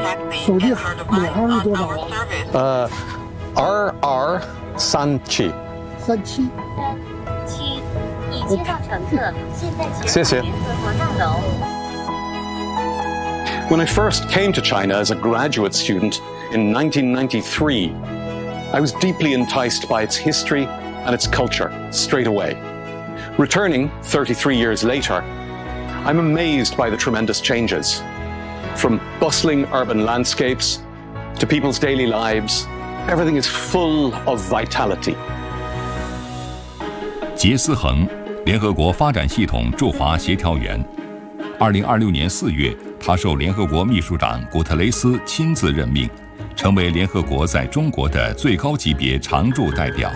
手机尾号是多少 ？RR37。 37。 已接到乘客，现在谢谢。 联合国大楼。 When I first came to China as a graduate student in 1993, I was deeply enticed by its history and its culture straight away. Returning 33 years later, I'm amazed by the tremendous changes. From bustling urban landscapes to people's daily lives, everything is full of vitality. 杰思恒，联合国发展系统驻华协调员。2026年4月，他受联合国秘书长古特雷斯亲自任命，成为联合国在中国的最高级别常驻代表。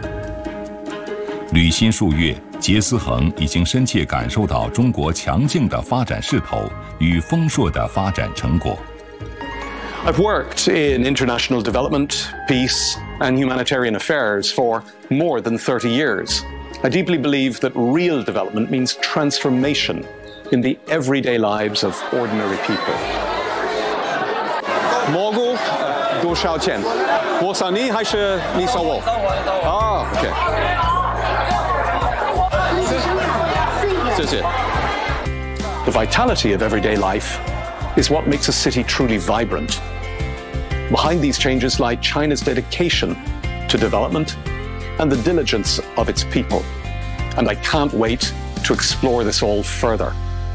履新数月，杰思恒已经深切感受到中国强劲的发展势头与丰硕的发展成果。 I've worked in international development, peace, and humanitarian affairs for more than 30 years. I deeply believe that real development means transformation in the everyday lives of ordinary people. 蘑菇多少钱？我扫你还是你扫我？哦 ，OK。谢谢。The vitality of everyday life is what makes a city truly vibrant. Behind these changes lie China's dedication to development and the diligence of its people. And I can't wait to explore this all further.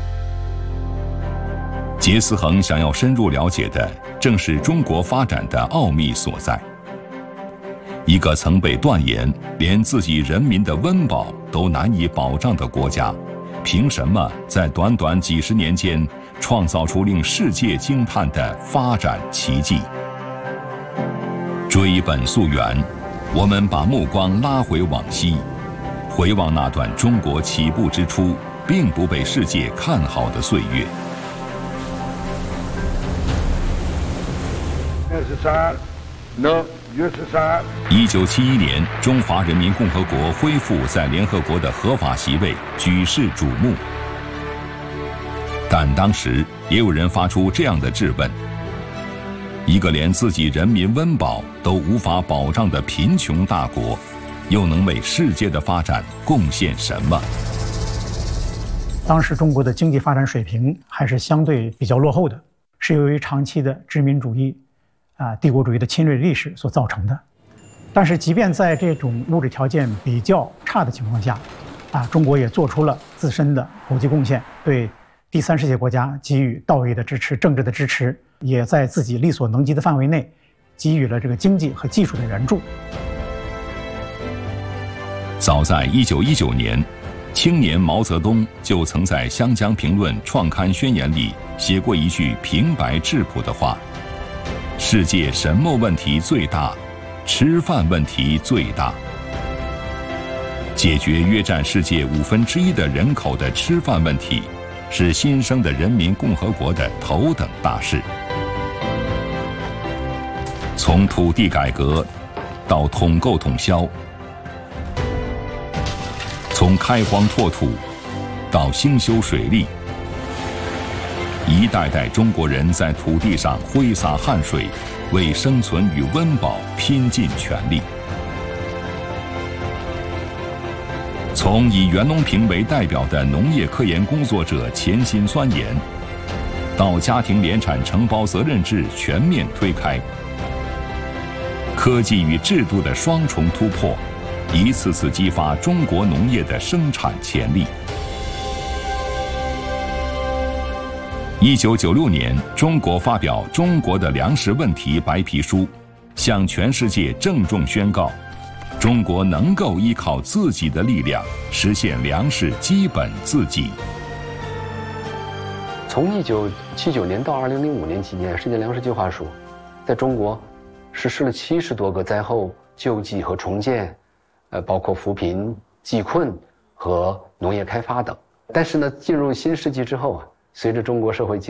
杰思恒想要深入了解的正是中国发展的奥秘所在。一个曾被断言连自己人民的温饱都难以保障的国家，凭什么在短短几十年间创造出令世界惊叹的发展奇迹？追本溯源，我们把目光拉回往昔，回望那段中国起步之初并不被世界看好的岁月。1971年，中华人民共和国恢复在联合国的合法席位，举世瞩目。但当时也有人发出这样的质问：一个连自己人民温饱都无法保障的贫穷大国，又能为世界的发展贡献什么？ 当时中国的经济发展水平还是相对比较落后的，是由于长期的殖民主义、帝国主义的侵略历史所造成的。但是，即便在这种物质条件比较差的情况下，中国也做出了自身的国际贡献，对第三世界国家给予道义的支持、政治的支持，也在自己力所能及的范围内给予了这个经济和技术的援助。 早在1919年，青年毛泽东就曾在《湘江评论》创刊宣言里写过一句平白质朴的话：世界什么问题最大？吃饭问题最大。解决约占世界1/5的人口的吃饭问题，是新生的人民共和国的头等大事。从土地改革到统购统销，从开荒拓土到兴修水利，一代代中国人在土地上挥洒汗水，为生存与温饱拼尽全力。从以袁隆平为代表的农业科研工作者潜心钻研，到家庭联产承包责任制全面推开，科技与制度的双重突破，一次次激发中国农业的生产潜力。1996年，中国发表《中国的粮食问题白皮书》，向全世界郑重宣告，中国能够依靠自己的力量实现粮食基本自给。 从1979年到2005年期间，世界粮食计划署在中国实施了70多个灾后救济和重建，包括扶贫、济困和农业开发等。但是呢，进入新世纪之后随着中国社会